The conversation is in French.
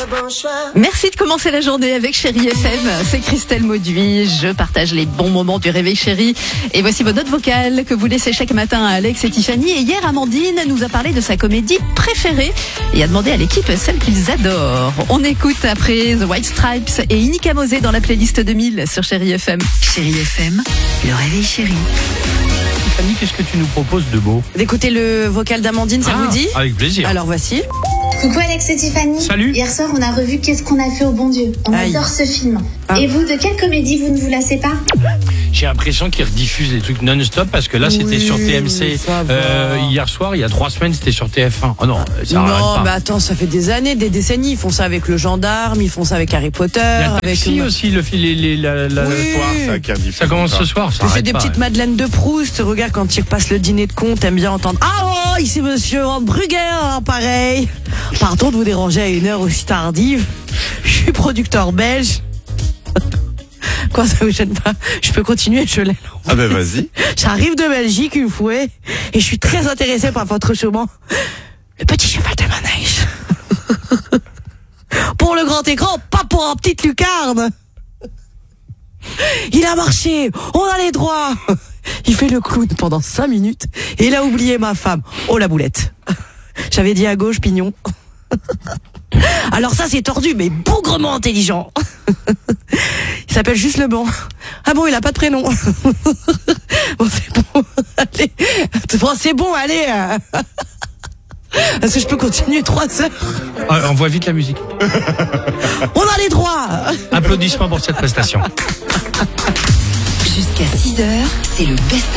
bon choix. Merci de commencer la journée avec Chérie FM. C'est Christelle Mauduit. Je partage les bons moments du réveil chéri. Et voici vos notes vocales que vous laissez chaque matin à Alex et Tiffany. Et hier, Amandine nous a parlé de sa comédie préférée et a demandé à l'équipe celle qu'ils adorent. On écoute après The White Stripes et Inika Mosé dans la playlist 2000 sur Chérie FM. Chérie FM, le réveil chéri. Tiffany, qu'est-ce que tu nous proposes de beau? D'écouter le vocal d'Amandine, ça vous dit? Avec plaisir. Alors voici. Coucou Alex et Tiffany. Salut. Hier soir, on a revu Qu'est-ce qu'on a fait au bon Dieu. On Aïe. adore ce film. Ah. Et vous, de quelle comédie vous ne vous lassez pas? J'ai l'impression qu'ils rediffusent des trucs non-stop parce que là, c'était Oui, sur TMC. ça va. Hier soir, il y a 3 semaines, c'était sur TF1. Oh non, ça arrête Non, pas. mais attends, ça fait des années, des décennies. Ils font ça avec le gendarme, ils font ça avec Harry Potter. Il y a le avec taxi aussi, le Oui. soir. Ça commence ce soir, ça C'est arrête des pas. petites madeleines de Proust. Regarde, quand ils repassent le dîner de con, t'aimes bien entendre. Ah oh, ici monsieur Brugger, pareil. Pardon de vous déranger à une heure aussi tardive. Je suis producteur belge. Quoi, ça vous gêne pas? Je peux continuer, je l'ai. Ah ben vas-y. J'arrive de Belgique une fois et je suis très intéressée par votre chemin. Le petit cheval de manège. Pour le grand écran, pas pour un petite lucarne. Il a marché, on a les droits. Il fait le clown pendant 5 minutes et il a oublié ma femme. Oh la boulette. J'avais dit à gauche, pignon. Alors ça c'est tordu mais bougrement intelligent. Il s'appelle juste Leblanc. Ah bon, il a pas de prénom. Bon c'est bon. Allez. Bon, c'est bon, allez. Est-ce que je peux continuer 3 heures? On voit vite la musique. On a les droits. Applaudissements pour cette prestation. Jusqu'à 6h, c'est le best